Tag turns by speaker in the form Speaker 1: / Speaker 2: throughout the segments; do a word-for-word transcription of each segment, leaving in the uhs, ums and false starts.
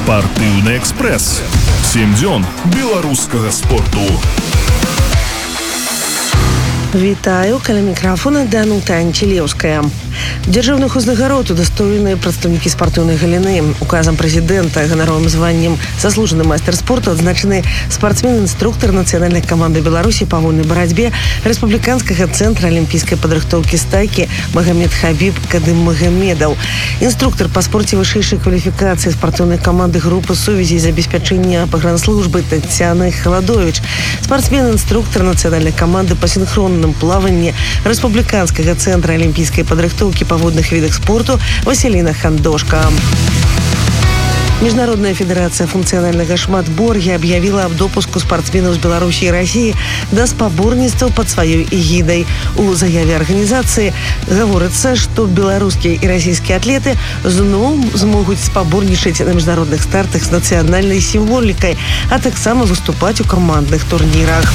Speaker 1: Спартыўны экспрэс. Сем дзён беларускага спорту.
Speaker 2: Вітаю, каля мікрафона Данута Анчелеўская. Дзяржаўных узнагарод удостоены прадстаўнікі спартыўнай галіны. Указам прэзідэнта ганаровым званнем заслужаны майстар спорту адзначаны спартсмен-інструктар нацыянальнай каманды Беларусі па вольнай барацьбе рэспубліканскага цэнтра алімпійскай падрыхтоўкі стайкі Магамед Хабіб Кадыммагамедаў. Інструктар па спорце вышэйшай кваліфікацыі спартыўнай каманды групы сувязі і забеспячэння пагранслужбы Тацяна Халадовіч. Спартсмен-інструктар нацыянальнай каманды па сінхронным плаванні рэспубліканскага цэнтра алімпійскай падрыхтоўкі па водных відах спорту Васіліна Хандошка. Міжнародная федэрацыя функцыянальнага шматбор'я аб'явіла аб допуску спартсменаў з Беларусі і Расіі да спаборніцтваў пад сваёй эгідай. У заяве арганізацыі гаворыцца, што беларускія і расійскія атлеты зноў змогуць спаборнічаць на міжнародных стартах з нацыянальнай сімволікай, а таксама выступаць у камандных турнірах.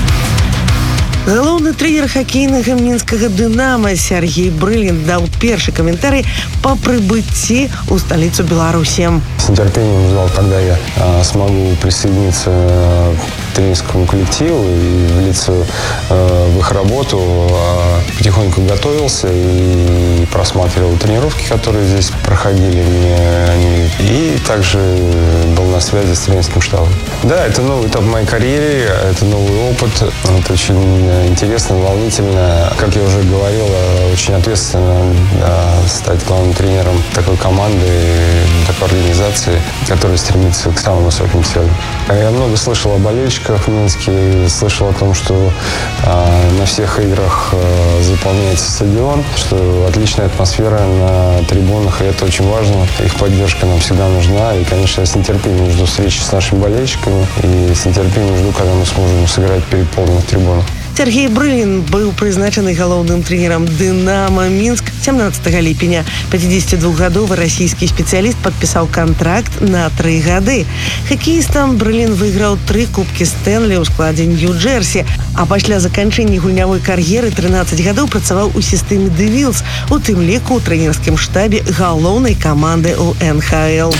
Speaker 2: Галоўны трэнер хакейнага мінскага «Дынама» Сергей Брылін даў першы каментарый по прибытии у столицу Беларуси.
Speaker 3: С нетерпением ждал, когда я а, смогу присоединиться к тренерскому коллективу и влиться а, в их работу. А, потихоньку готовился и просматривал тренировки, которые здесь проходили мне. И также был на связи с тренерским штабом. Да, это новый этап в моей карьере, это новый опыт. Это очень интересно, волнительно. Как я уже говорил, очень ответственно да, стать главным тренером такой команды, такой организации, которая стремится к самым высоким целям. Я много слышал о болельщиках в Минске, слышал о том, что а, на всех играх а, заполняется стадион, что отличная атмосфера на трибунах, и это очень важно. Их поддержка нам всегда нужна. И, конечно, я с нетерпением жду встречи с нашими болельщиками и с нетерпением жду, когда мы сможем сыграть перед полным трибуном.
Speaker 2: Сергей Брылін быў прызначаны галоўным трэнерам «Дынама» Мінск семнадцатага ліпеня. пяцідзесятидвухгадовы расійскі спецыяліст падпісаў кантракт на тры гады. Хакеістам Брылін выйграў тры кубкі Стэнлі ў складзе Нью-Джерсі, а пасля заканчэння гульнявой кар'еры трынаццаць гадоў працаваў у сістэме «Дэвілс», у тым ліку ў трэнерскім штабе галоўнай каманды ў эн ха эл.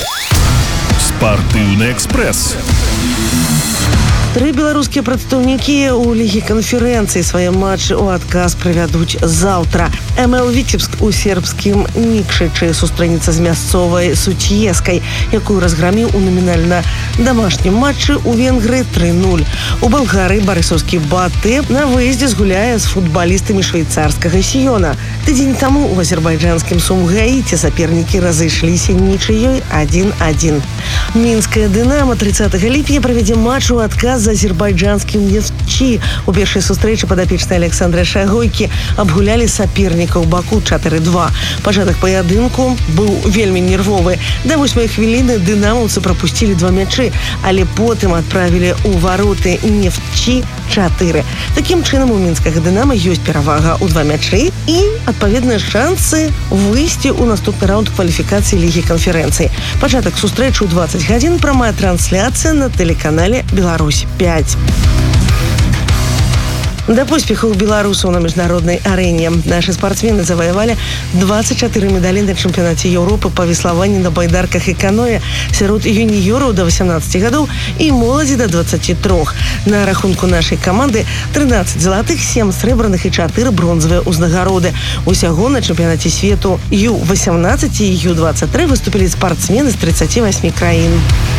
Speaker 1: Спартыўны экспрэс.
Speaker 2: Тры беларускія прадстаўнікі ў лігі канферэнцыі свае матчы ў адказ правядуць заўтра. эм эл Віцебск у сербскім Нікшычы сустрэнецца з мясцовай Суцьескай, якую разграміў у номінальна дамашнім матчы ў Венгрыі тры нуль. У Балгарыі барысаўскі Батэ на выездзе згуляе з футбалістамі швейцарскага Сіёна. Тыдзень таму ў азербайджанскім Сумгаіце сапернікі разышліся нічыёй адзін адзін. Мінская «Дынама» трыццатага ліпеня правядзе матч у адказ з азербайджанскім «Нефтчі». У першай сустрэчы падапечныя Александра Шагойкі абгулялі сапернікаў Баку чатыры два. Пачатак паядынку быў вельмі нервовы. Да восьмай хвіліны дынамаўцы прапусцілі два мячы, але потым адправілі ў вароты «Нефтчі» чатыры. Такім чынам у мінскага «Дынама» ёсць перавага ў два мячы і, адпаведна, шансы выйсці ў наступны раунд кваліфікацыі лігі канферэнцыі. Пачатак сустрэчы ў дваццаць гадзін, прамая трансляцыя на тэлеканале «Беларусь пять». Да поспехаў беларусаў на міжнароднай арэне. Нашы спартсмены заваявалі дваццаць чатыры медалі на чэмпіянаце Еўропы па веславанні на байдарках і каноэ сярод юніёраў да васямнаццаці гадоў і моладзі да дваццаці трох. На рахунку нашай каманды трынаццаць залатых, сем срэбраных і чатыры бронзавыя ўзнагароды. Усяго на чэмпіянаце свету ю васямнаццаць і ю дваццаць тры выступілі спартсмены з трыццаці васьмі краін.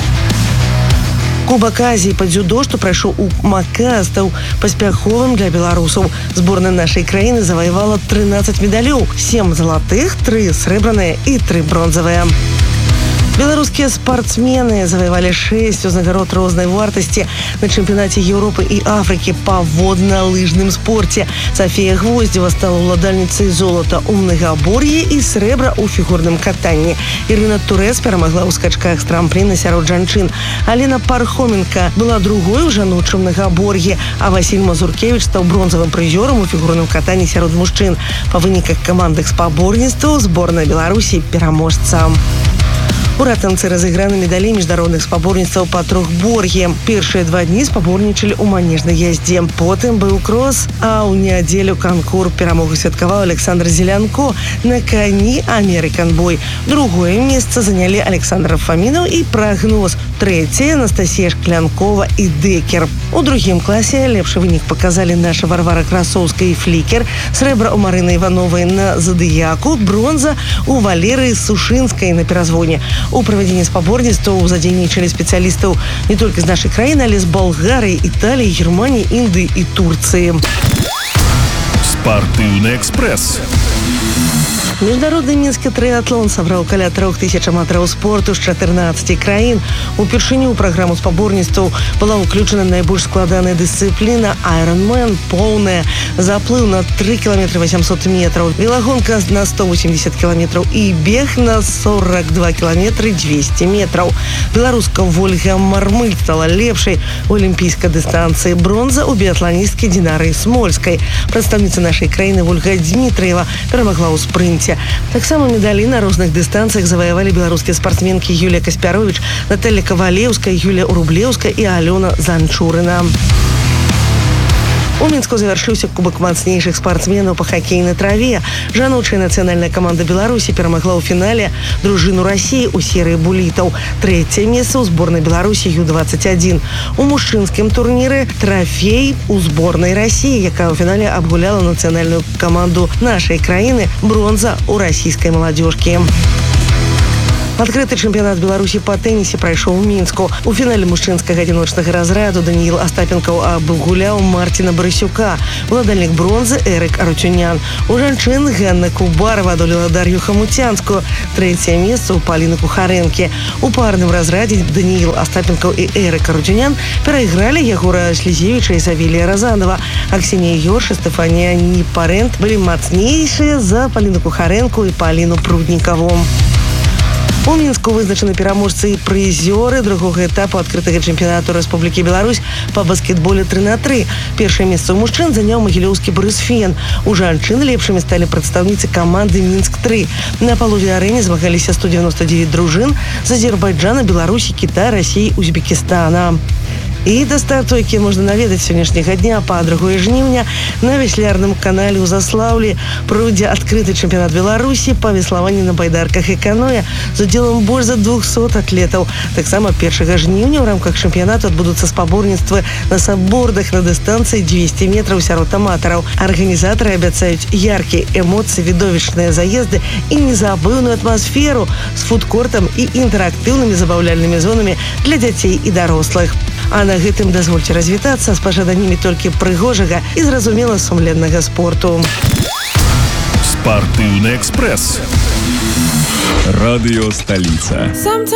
Speaker 2: Кубак Азіі па дзюдо, што прайшоў у Мака, стаў паспяховым для беларусаў. Зборная нашай краіны заваявала трынаццаць медалёў, сем залатых, тры срэбраныя і тры бронзавыя. Беларускія спартсмены заваявалі шэсць узнагарод рознай вартасці на чэмпіянаце Еўропы і Афрыкі па водна-лыжным спорце. Сафія Гвоздзева стала ўладальніцай золата ў многабор'і і срэбра ў фігурным катанні. Ірына Турэц перамагла ў скачках з трампліна сярод жанчын. Алена Пархоменка была другой у жаночым многабор'і, а Васіль Мазуркевіч стаў бронзавым прызёрам у фігурным катанні сярод мужчын. Па выніках камандных спаборніцтваў зборная Беларусі пераможца. У ратанцы разыграны медалі міжнародных спаборніцтваў па трохбор'і. Першыя два дні спаборнічалі ў манежнай яздзе. Потым быў крос, а ў нядзелю канкур. Перамогу святкаваў Александр Зелянко на кані Американ Бой. Другое месца занялі Александр Фамінаў і Прагноз. Трэцяе Анастасія Шклянкова і Дэкер. У другім класе лепшы вынік паказалі наша Варвара Красоўская і Флікер. Срэбра ў Марыны Івановай на Задыяку. Бронза у Валерыі Сушынскай на перазвоне. У правядзенні спаборніцтваў задзейнічалі спецыялістаў не толькі з нашай краіны, але з Балгарыі, Італіі, Германіі, Індыі і Турцыі.
Speaker 1: Спартыўны экспрэс.
Speaker 2: Міжнародны мінскі трыатлон сабраў каля трох тысяч аматараў спорту з чатырнаццаці краін. Упершыню ў праграму спаборніцтваў была ўключана найбольш складаная дысцыпліна Ironman, поўная, заплыў на тры кіламетры васямсот метраў, велагонка на сто восемьдесят кіламетраў і бег на сорок два кіламетры дзвесце метраў. Беларуска Вольга Мармыль стала лепшай у алімпійскай дыстанцыі. Бронза ў біятланісткі Дінары Смольскай. Прадстаўніца нашай краіны Вольга Дмітраева перамагла ў спрынце. Таксама медалі на розных дыстанцыях заваявалі беларускія спартсменкі Юлія Каспяровіч, Наталья Кавалеўская, Юлія Рублеўская і Алёна Занчурына. У Мінску завяршыўся кубак мацнейшых спартсменаў па хакейнай траве. Жаночая нацыянальная каманда Беларусі перамагла ў фінале дружыну Расіі ў серыі булітаў. Трэцяе месца ў зборнай Беларусі ю двадцать один. У мужчынскім турніры трафей у зборнай Расіі, якая ў фінале абгуляла нацыянальную каманду нашай краіны, бронза ў расійскай маладзёжкі. Адкрыты чэмпіянат Беларусі па тэнісе прайшоў у Мінску. У фінале мужчынскага адзіночнага разраду Даніил Астапенкаў абгуляў Марціна Барысюка. Уладальнік бронзы Эрык Арутюнян. У жанчын Ганна Кубарова адолела Дар'ю Хамуцянскую. Трэцяе месца ў Паліны Кухарэнкі. У парным разрадзе Даніил Астапенкаў і Эрык Арутюнян перайгралі Ягора Слізевіча і Савелія Разанова. Аксенія Йорш і Стефанія Ніпарэнт былі мацнейшыя за Паліну Кухарэнку і Паліну Пруднікаву. У Мінску вызначаны пераможцы і прызёры другога этапу адкрытага чэмпіянату Рэспублікі Беларусь па баскетболе тры на тры. Першае месца ў мужчын заняў магілёўскі Барысфен. У жанчын лепшымі сталі прадстаўніцы каманды Мінск тры. На палове арэне змагаліся сто девяносто девять дружын з Азербайджана, Беларусі, Кітая, Расіі, Узбекістана. І да старту, які можна наведаць сённяшняга дня па другое жніўня, на веслярным канале ў Заслаўлі пройдзе адкрыты чэмпіянат Беларусі па веславанні на байдарках і каноэ з удзелам больш за двухсот атлетаў. Таксама першага жніўня ў рамках чэмпіянату адбудуцца спаборніцтвы на саббордах на дыстанцыі дзвесце метраў сярод аматараў. Арганізатары абяцаюць яркія эмоцыі, відовішчныя заезды і незабыўную атмасферу з фудкортам і інтэрактыўнымі забаўляльнымі зонамі для дзяцей і дарослых. А на гэтым дазвольце развітацца з пажаданнямі толькі прыгожага і зразумела сумленнага спорту.
Speaker 1: Спартыўны экспрэс.
Speaker 4: Радыё Сталіца.